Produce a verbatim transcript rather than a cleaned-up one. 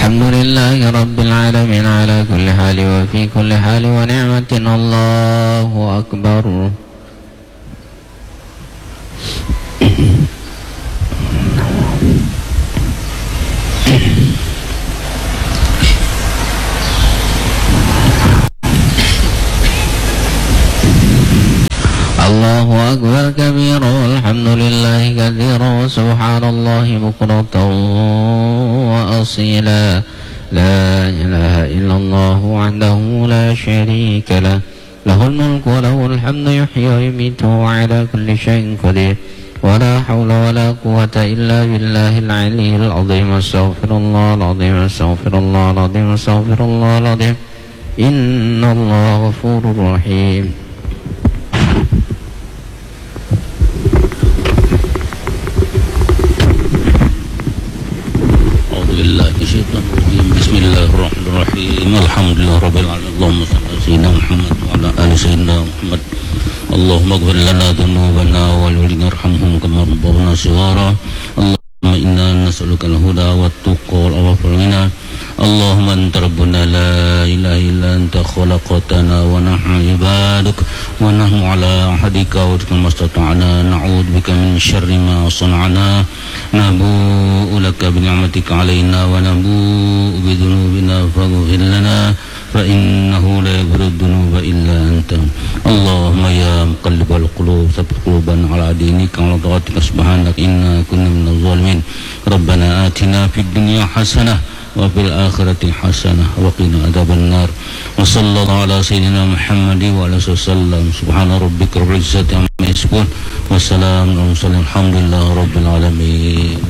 الحمد لله رب العالمين على كل حال وفي كل حال ونعمة. الله أكبر. الله أكبر كبيرا والحمد لله كثيرا وسبحان الله بكرة وأصيلا. لا إله إلا الله وحده لا شريك له له الملك وله الحمد يحيي ويميت وعلى كل شيء قدير ولا حول ولا قوة إلا بالله العلي العظيم. استغفر الله العظيم استغفر الله العظيم استغفر الله العظيم. إن الله غفور رحيم. بسم الله الرحمن الرحيم. الحمد لله رب العالمين. اللهم صل على سيدنا محمد وعلى آل سيدنا محمد. اللهم اغفر لنا ذنوبنا والوالدين ارحمهم كما ربونا صغارا. اللهم إنا نسألك الهدى والتقى والعفو والغنى. اللهم أنت ربنا لا إله إلا أنت خلقتنا ونحن عبادك ونحن على عهدك ووعدك ما استطعنا نعوذ بك من شر ما صنعنا نبوء لك بنعمتك علينا ونبوء بذنوبنا فاغفر لنا فإنه لا يغفر الذنوب إلا أنت. اللهم يا مقلب القلوب ثبت قلوبنا على دينك وعلى طاعتك سبحانك إنا كنا من الظالمين. ربنا آتنا في الدنيا حسنة وفي الآخرة حسنة وقنا عذاب النار. وصلى الله على سيدنا محمد وعلى آله وسلم. سبحان ربك رب العزة عما يصفون وسلام على المرسلين الحمد لله رب العالمين.